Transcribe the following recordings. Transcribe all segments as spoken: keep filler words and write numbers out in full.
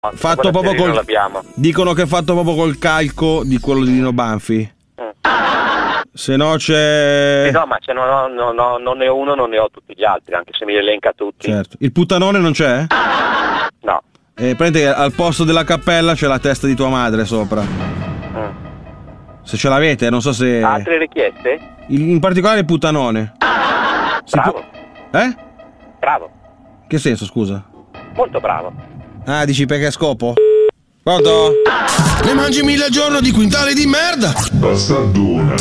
Fatto proprio col... non l'abbiamo. Dicono che è fatto proprio col calco di quello di Nino Banfi. Mm. Se no c'è... Eh no, ma se no, no, no, non ne ho uno, non ne ho tutti gli altri, anche se mi elenca tutti. Certo. Il puttanone non c'è? No. E prendi al posto della cappella c'è la testa di tua madre sopra. Mm. Se ce l'avete, non so se... Altre richieste? In particolare il puttanone. Si bravo. Può... Eh? Bravo. Che senso, scusa? Molto bravo. Ah, dici perché è scopo? Pronto? Ne mangi mille al giorno di quintali di merda! Bastardona.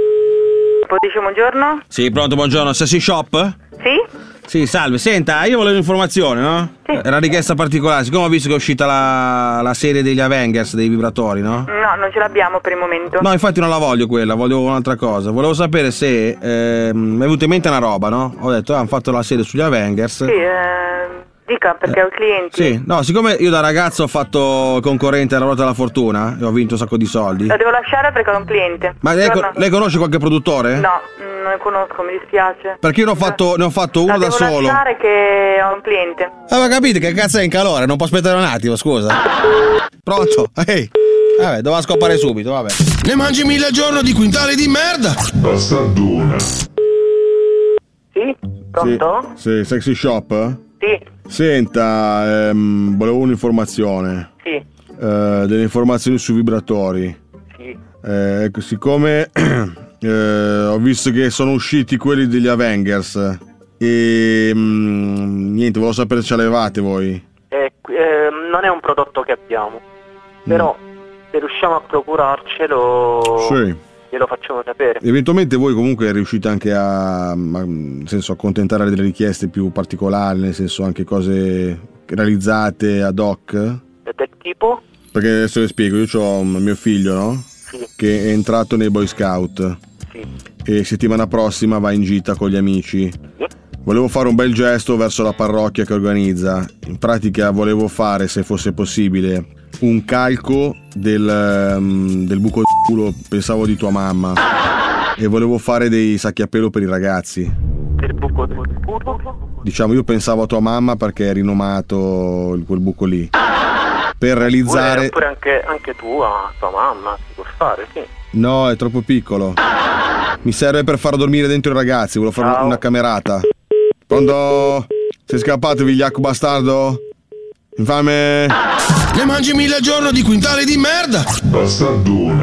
Dice buongiorno? Sì, pronto, buongiorno. Sexy Shop? Sì? Sì, salve. Senta, io volevo un'informazione, no? Sì. Era richiesta particolare. Siccome ho visto che è uscita la, la serie degli Avengers, dei vibratori, no? No, non ce l'abbiamo per il momento. No, infatti non la voglio quella, voglio un'altra cosa. Volevo sapere se... Eh, mi è venuta in mente una roba, no? Ho detto, ah, hanno fatto la serie sugli Avengers. Sì, eh... Dica, perché eh, ho clienti. Sì, no, siccome io da ragazzo ho fatto concorrente alla ruota della fortuna e ho vinto un sacco di soldi. La devo lasciare perché ho un cliente. Ma lei, lei conosce qualche produttore? No, non ne conosco, mi dispiace. Perché io ne ho fatto, ne ho fatto uno La da devo solo. La lasciare che ho un cliente. Ah, ma capite che cazzo è in calore? Non può aspettare un attimo, scusa. Pronto? Ehi. Vabbè, doveva scoppare subito, vabbè. Ne mangi mille al giorno di quintali di merda! Bastardona. Sì? Pronto? Sì, sì, Sexy Shop? Sì. Senta, ehm, volevo un'informazione. Sì. Eh, delle informazioni sui vibratori. Sì. Eh, ecco, siccome eh, ho visto che sono usciti quelli degli Avengers e mm, niente, volevo sapere se ce l'avevate voi. Eh, eh, non è un prodotto che abbiamo, però mm. se riusciamo a procurarcelo... Sì. Glielo facciamo sapere. Eventualmente voi comunque riuscite anche a, a nel senso, accontentare delle richieste più particolari, nel senso anche cose realizzate ad hoc? Del tipo? Perché adesso le spiego, io ho mio figlio, no? Sì. Che è entrato nei Boy Scout. Sì. E settimana prossima va in gita con gli amici. Sì. Volevo fare un bel gesto verso la parrocchia che organizza. In pratica volevo fare, se fosse possibile, un calco del, um, del buco di culo, pensavo di tua mamma, e volevo fare dei sacchi a pelo per i ragazzi. Del buco del culo? Diciamo, io pensavo a tua mamma perché è rinomato quel buco lì. Per realizzare... Oppure anche, anche tu, a tua mamma, si può fare, sì. No, è troppo piccolo. Mi serve per far dormire dentro i ragazzi, volevo fare Ciao. una camerata. Pronto? Sei scappato, vigliacco bastardo? Infame! Ne mangi mille al giorno di quintali di merda! Bastardona.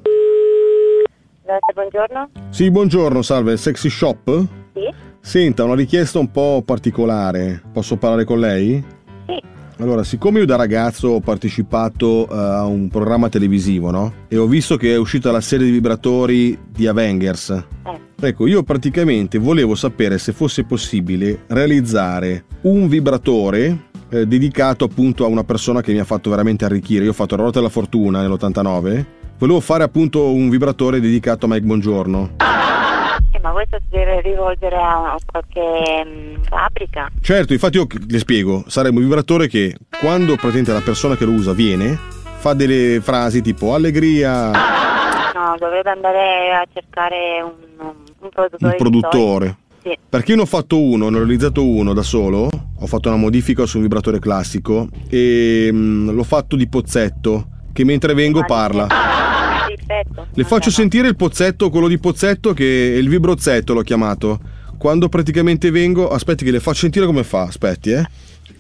Buongiorno? Sì, buongiorno, salve, Sexy Shop? Sì. Senta, una richiesta un po' particolare. Posso parlare con lei? Sì. Allora, siccome io da ragazzo ho partecipato uh, a un programma televisivo, no? E ho visto che è uscita la serie di vibratori di Avengers. Eh. Ecco, io praticamente volevo sapere se fosse possibile realizzare un vibratore eh, dedicato appunto a una persona che mi ha fatto veramente arricchire. Io ho fatto la ruota della fortuna nell'ottantanove. Volevo fare appunto un vibratore dedicato a Mike Bongiorno. Eh, ma questo si deve rivolgere a qualche mh, fabbrica? Certo, infatti io le spiego, sarebbe un vibratore che quando praticamente la persona che lo usa viene, fa delle frasi tipo allegria. No, dovrebbe andare a cercare un, un produttore. Un produttore. Sì. Perché io ne ho fatto uno, ne ho realizzato uno da solo, ho fatto una modifica su un vibratore classico e mh, l'ho fatto di pozzetto, che mentre vengo parla. Perfetto. Le faccio sentire il pozzetto, quello di pozzetto, che è il vibrozzetto l'ho chiamato. Quando praticamente vengo, aspetti che le faccio sentire come fa, aspetti eh.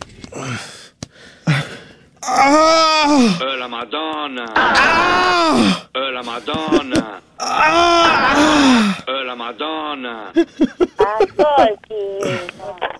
Ah! Oh la Madonna! Ah! Oh la Madonna! Ah! Oh la Madonna! Ascolti!